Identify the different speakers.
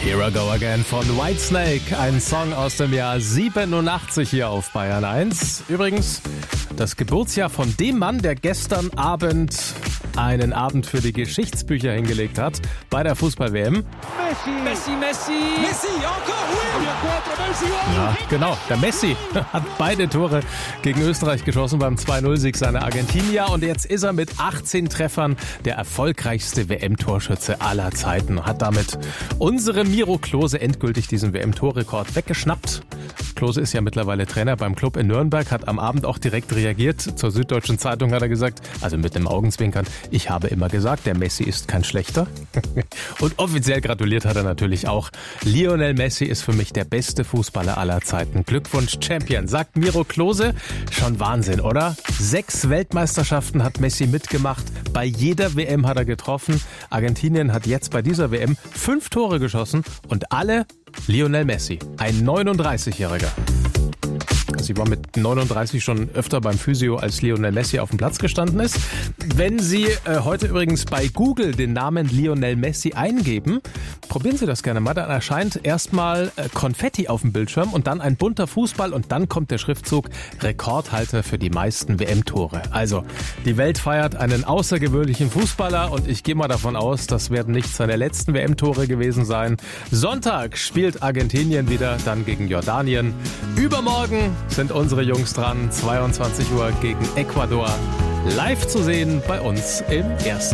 Speaker 1: Here I Go Again von Whitesnake, ein Song aus dem Jahr 87 hier auf Bayern 1. Übrigens, das Geburtsjahr von dem Mann, der gestern Abend einen Abend für die Geschichtsbücher hingelegt hat bei der Fußball-WM.
Speaker 2: Messi, encore, oui!
Speaker 1: Ja, genau, der Messi hat beide Tore gegen Österreich geschossen beim 2-0-Sieg seiner Argentinier und jetzt ist er mit 18 Treffern der erfolgreichste WM-Torschütze aller Zeiten. Hat damit unserem Miro Klose endgültig diesen WM-Torrekord weggeschnappt. Klose ist ja mittlerweile Trainer beim Club in Nürnberg, hat am Abend auch direkt reagiert. Zur Süddeutschen Zeitung hat er gesagt, also mit dem Augenzwinkern, ich habe immer gesagt, der Messi ist kein Schlechter. Und offiziell gratuliert hat er natürlich auch. Lionel Messi ist für mich der beste Fußballer aller Zeiten. Glückwunsch, Champion, sagt Miro Klose. Schon Wahnsinn, oder? 6 Weltmeisterschaften hat Messi mitgemacht. Bei jeder WM hat er getroffen. Argentinien hat jetzt bei dieser WM 5 Tore geschossen und alle Lionel Messi, ein 39-Jähriger. Sie war mit 39 schon öfter beim Physio, als Lionel Messi auf dem Platz gestanden ist. Wenn Sie heute übrigens bei Google den Namen Lionel Messi eingeben, probieren Sie das gerne mal. Dann erscheint erstmal Konfetti auf dem Bildschirm und dann ein bunter Fußball und dann kommt der Schriftzug Rekordhalter für die meisten WM-Tore. Also, die Welt feiert einen außergewöhnlichen Fußballer und ich gehe mal davon aus, das werden nicht seine letzten WM-Tore gewesen sein. Sonntag spielt Argentinien wieder, dann gegen Jordanien. Übermorgen sind unsere Jungs dran, 22 Uhr gegen Ecuador. Live zu sehen bei uns im Ersten.